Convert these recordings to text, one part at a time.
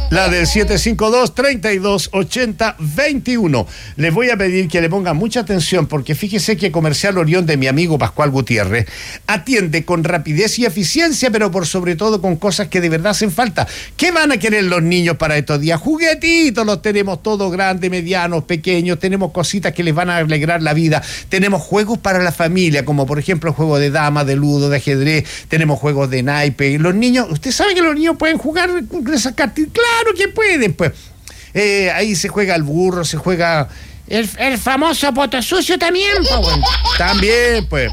La del 752-3280-21. Les voy a pedir que le pongan mucha atención porque fíjese que Comercial Orión de mi amigo Pascual Gutiérrez atiende con rapidez y eficiencia, pero por sobre todo con cosas que de verdad hacen falta. ¿Qué van a querer los niños para estos días? Juguetitos, los tenemos todos grandes, medianos, pequeños, tenemos cositas que les van a alegrar la vida, tenemos juegos para la familia, como por ejemplo juegos de dama, de ludo, de ajedrez, tenemos juegos de naipe. Los niños, usted sabe que los niños pueden jugar con esas cartas. Claro que pueden, pues. Ahí se juega el burro, se juega el famoso poto sucio también, pues. Bueno. También, pues.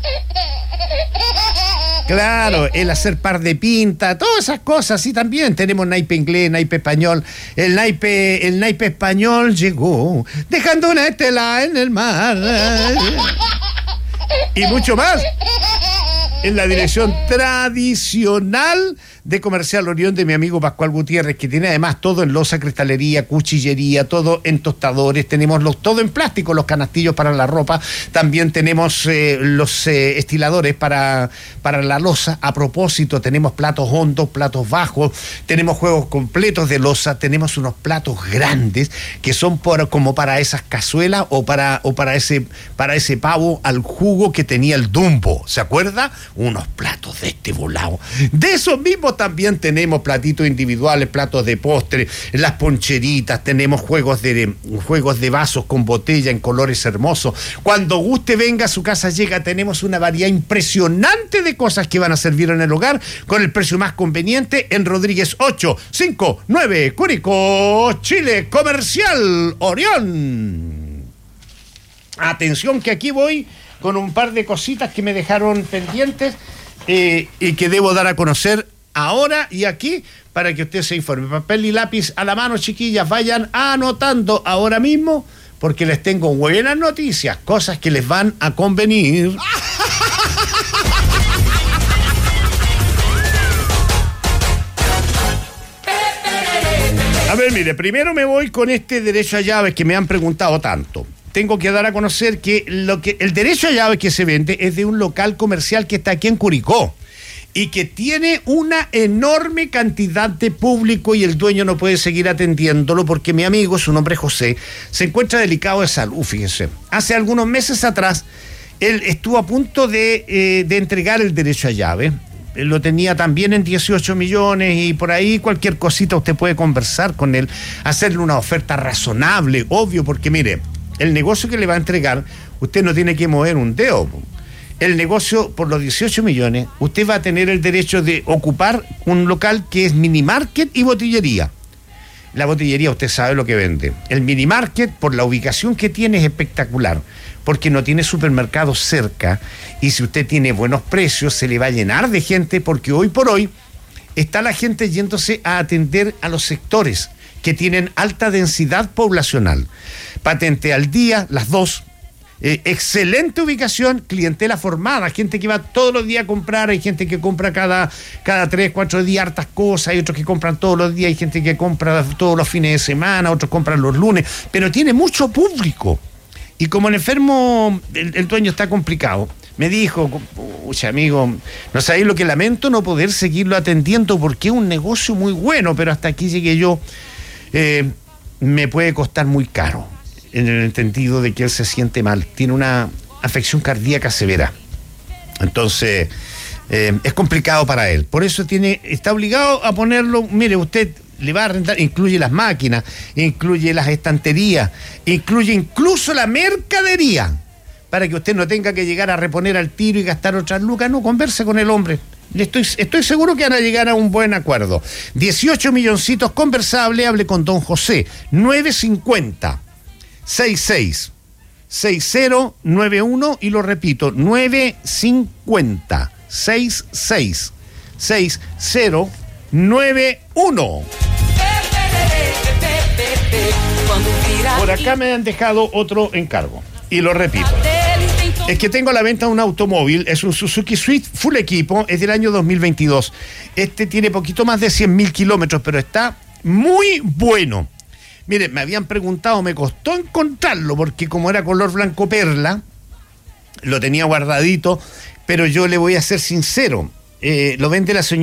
Claro, el hacer par de pinta, todas esas cosas, sí, también. Tenemos naipe inglés, naipe español. El naipe español llegó, dejando una estela en el mar. Y mucho más. En la dirección tradicional de Comercial Orión de mi amigo Pascual Gutiérrez, que tiene además todo en loza, cristalería, cuchillería, todo en tostadores, tenemos todo en plástico, los canastillos para la ropa, también tenemos los estiladores para la loza. A propósito, tenemos platos hondos, platos bajos, tenemos juegos completos de loza, tenemos unos platos grandes que son como para esas cazuelas o para ese pavo al jugo que tenía el Dumbo, ¿se acuerda? Unos platos de este volado. De esos mismos también tenemos platitos individuales, platos de postre, las poncheritas, tenemos juegos de vasos con botella en colores hermosos. Cuando guste, venga a su casa, llega, tenemos una variedad impresionante de cosas que van a servir en el hogar con el precio más conveniente en Rodríguez 859, Curicó, Chile. Comercial Orión. Atención que aquí voy con un par de cositas que me dejaron pendientes y que debo dar a conocer ahora y aquí para que usted se informe. Papel y lápiz a la mano, chiquillas, vayan anotando ahora mismo porque les tengo buenas noticias, cosas que les van a convenir. A ver, mire, primero me voy con este derecho a llaves que me han preguntado tanto. Tengo que dar a conocer que el derecho a llaves que se vende es de un local comercial que está aquí en Curicó y que tiene una enorme cantidad de público y el dueño no puede seguir atendiéndolo porque mi amigo, su nombre es José, se encuentra delicado de salud, fíjese. Hace algunos meses atrás, él estuvo a punto de entregar el derecho a llave. Él lo tenía también en 18 millones y por ahí cualquier cosita usted puede conversar con él, hacerle una oferta razonable, obvio, porque mire, el negocio que le va a entregar, usted no tiene que mover un dedo. El negocio, por los 18 millones, usted va a tener el derecho de ocupar un local que es mini market y botillería. La botillería usted sabe lo que vende. El mini market, por la ubicación que tiene, es espectacular, porque no tiene supermercados cerca y si usted tiene buenos precios, se le va a llenar de gente, porque hoy por hoy está la gente yéndose a atender a los sectores que tienen alta densidad poblacional. Patente al día, las dos. Excelente ubicación, clientela formada, gente que va todos los días a comprar, hay gente que compra cada 3, 4 días hartas cosas, hay otros que compran todos los días, hay gente que compra todos los fines de semana, otros compran los lunes, pero tiene mucho público. Y como el enfermo, el dueño está complicado, me dijo, pucha amigo, no sabéis lo que lamento no poder seguirlo atendiendo porque es un negocio muy bueno, pero hasta aquí llegué yo, me puede costar muy caro. En el entendido de que él se siente mal, tiene una afección cardíaca severa. Entonces, es complicado para él. Por eso está obligado a ponerlo, mire, usted le va a rentar, incluye las máquinas, incluye las estanterías, incluye incluso la mercadería, para que usted no tenga que llegar a reponer al tiro y gastar otras lucas. No, converse con el hombre. Estoy seguro que van a llegar a un buen acuerdo. 18 milloncitos conversable, hable con don José, 950 666091 y lo repito, 950 666091. Por acá me han dejado otro encargo y lo repito. Es que tengo a la venta un automóvil, es un Suzuki Swift full equipo, es del año 2022. Este tiene poquito más de 100.000 kilómetros, pero está muy bueno. Mire, me habían preguntado, me costó encontrarlo, porque como era color blanco perla, lo tenía guardadito, pero yo le voy a ser sincero, lo vende la señora